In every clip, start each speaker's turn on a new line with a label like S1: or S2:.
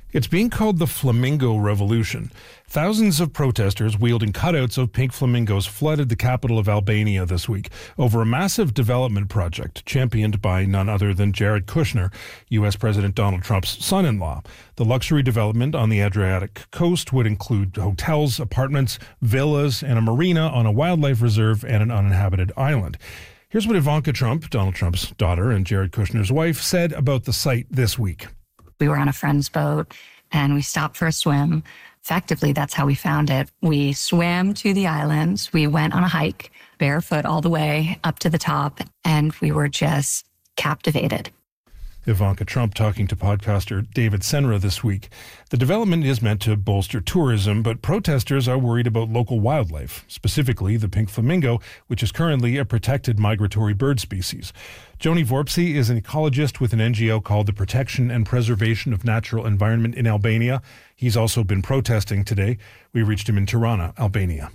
S1: It's being called the Flamingo Revolution. Thousands of protesters wielding cutouts of pink flamingos flooded the capital of Albania this week over a massive development project championed by none other than Jared Kushner, U.S. President Donald Trump's son-in-law. The luxury development on the Adriatic coast would include hotels, apartments, villas, and a marina on a wildlife reserve and an uninhabited island. Here's what Ivanka Trump, Donald Trump's daughter and Jared Kushner's wife, said about the site this week.
S2: We were on a friend's boat and we stopped for a swim. Effectively, that's how we found it. We swam to the islands. We went on a hike, barefoot all the way up to the top, and we were just captivated.
S1: Ivanka Trump talking to podcaster David Senra this week. The development is meant to bolster tourism, but protesters are worried about local wildlife, specifically the pink flamingo, which is currently a protected migratory bird species. Joni Vorpsi is an ecologist with an NGO called the Protection and Preservation of Natural Environment in Albania. He's also been protesting today. We reached him in Tirana, Albania.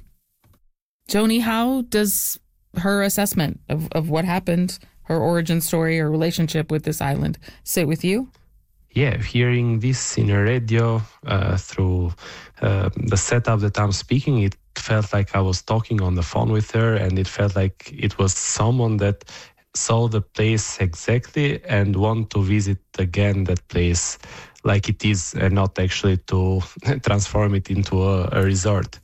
S3: Joni, how does her assessment of what happened, her origin story, her relationship with this island, sit with you?
S4: Yeah, hearing this in a radio through the setup that I'm speaking, it felt like I was talking on the phone with her, and it felt like it was someone that saw the place exactly and want to visit again that place like it is, and not actually to transform it into a resort.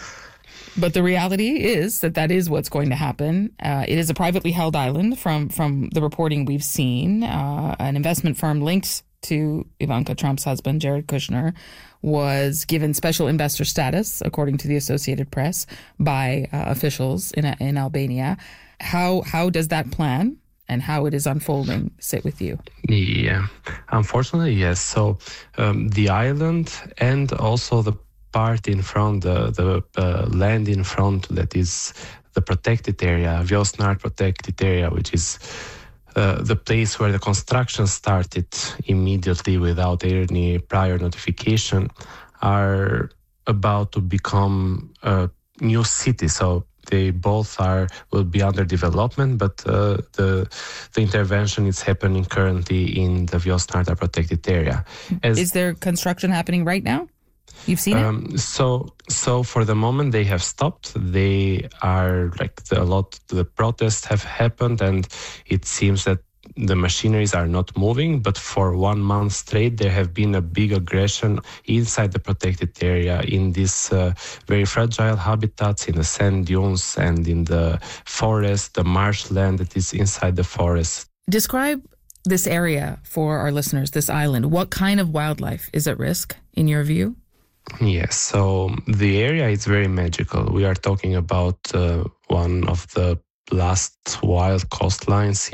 S3: But the reality is that is what's going to happen. It is a privately held island from the reporting we've seen. An investment firm linked to Ivanka Trump's husband, Jared Kushner, was given special investor status, according to the Associated Press, by officials in Albania. How does that plan and how it is unfolding sit with you?
S4: Yeah, unfortunately, yes. So the island and also the part in front, the land in front that is the protected area, Vjosnar protected area, which is the place where the construction started immediately without any prior notification, are about to become a new city. So they both will be under development, but the intervention is happening currently in the Vjosnar protected area.
S3: Is there construction happening right now? You've seen it?
S4: So for the moment they have stopped. They are the protests have happened, and it seems that the machineries are not moving. But for 1 month straight, there have been a big aggression inside the protected area in this very fragile habitats, in the sand dunes and in the forest, the marshland that is inside the forest.
S3: Describe this area for our listeners, this island. What kind of wildlife is at risk, in your view?
S4: Yes, so the area is very magical. We are talking about one of the last wild coastlines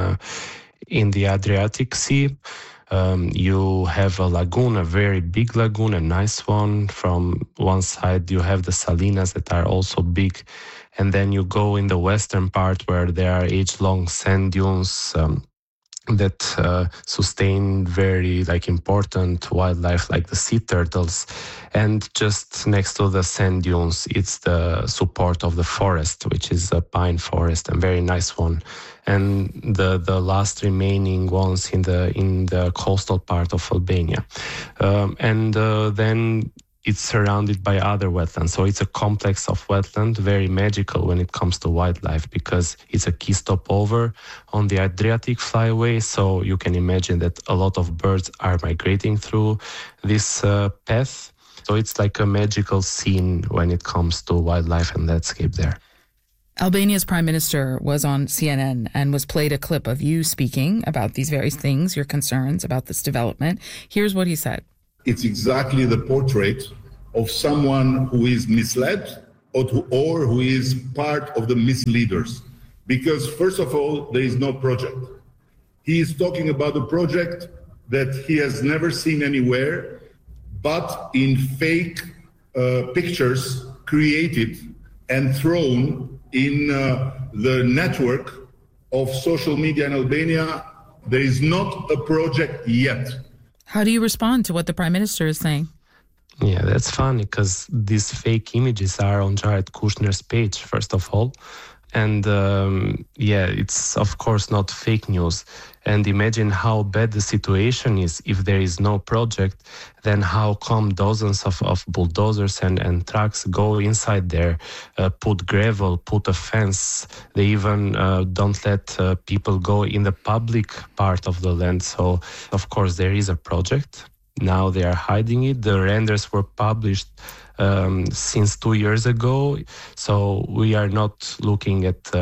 S4: in the Adriatic Sea. You have a lagoon, a very big lagoon, a nice one. From one side, you have the salinas that are also big. And then you go in the western part where there are age-long sand dunes that sustain very important wildlife like the sea turtles. And just next to the sand dunes, it's the support of the forest, which is a pine forest, a very nice one. And the last remaining ones in the coastal part of Albania. Then it's surrounded by other wetlands. So it's a complex of wetland, very magical when it comes to wildlife, because it's a key stopover on the Adriatic flyway. So you can imagine that a lot of birds are migrating through this path. So it's like a magical scene when it comes to wildlife and landscape there.
S3: Albania's prime minister was on CNN and was played a clip of you speaking about these various things, your concerns about this development. Here's what he said.
S5: It's exactly the portrait of someone who is misled or who is part of the misleaders. Because first of all, there is no project. He is talking about a project that he has never seen anywhere, but in fake pictures created and thrown in the network of social media in Albania. There is not a project yet.
S3: How do you respond to what the Prime Minister is saying?
S4: Yeah, that's funny because these fake images are on Jared Kushner's page, first of all. And it's of course not fake news. And imagine how bad the situation is if there is no project. Then how come dozens of bulldozers and trucks go inside there, put gravel, put a fence. They even don't let people go in the public part of the land. So of course there is a project. Now they are hiding it. The renders were published since 2 years ago. So we are not looking at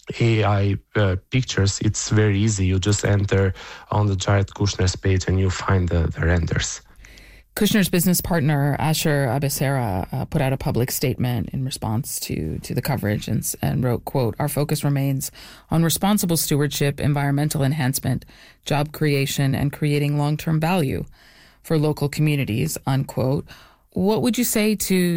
S4: AI pictures. It's very easy. You just enter on the Jared Kushner's page and you find the renders.
S3: Kushner's business partner, Asher Abesera, put out a public statement in response to the coverage and wrote, quote, "Our focus remains on responsible stewardship, environmental enhancement, job creation, and creating long-term value for local communities," unquote. What would you say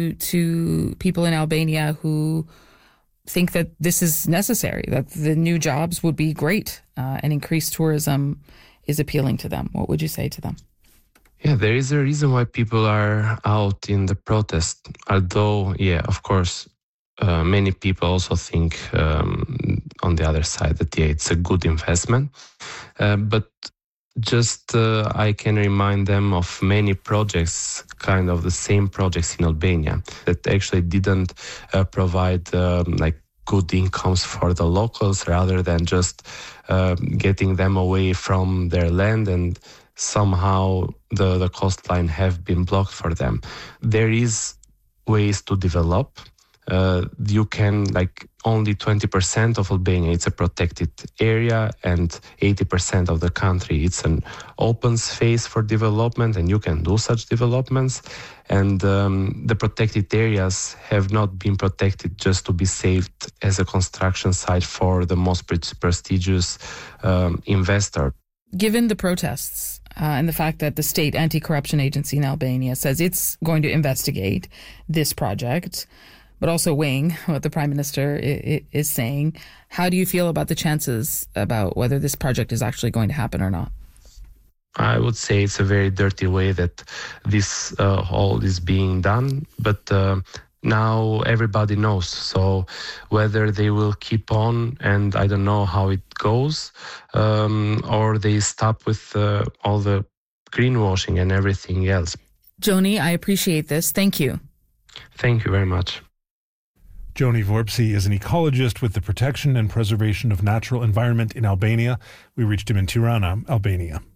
S3: to people in Albania who think that this is necessary, that the new jobs would be great and increased tourism is appealing to them? What would you say to them?
S4: Yeah, there is a reason why people are out in the protest. Although, of course, many people also think on the other side that, it's a good investment. But just I can remind them of many projects, kind of the same projects in Albania that actually didn't provide good incomes for the locals, rather than just getting them away from their land, and somehow the coastline have been blocked for them. There is ways to develop. You can, only 20% of Albania, it's a protected area, and 80% of the country, it's an open space for development, and you can do such developments. And the protected areas have not been protected just to be saved as a construction site for the most prestigious investor.
S3: Given the protests and the fact that the state anti-corruption agency in Albania says it's going to investigate this project, but also weighing what the Prime Minister is saying, how do you feel about the chances about whether this project is actually going to happen or not?
S4: I would say it's a very dirty way that this all is being done, but now everybody knows. So whether they will keep on, and I don't know how it goes, or they stop with all the greenwashing and everything else.
S3: Joni, I appreciate this. Thank you.
S4: Thank you very much.
S1: Joni Vorpsi is an ecologist with the Protection and Preservation of Natural Environment in Albania. We reached him in Tirana, Albania.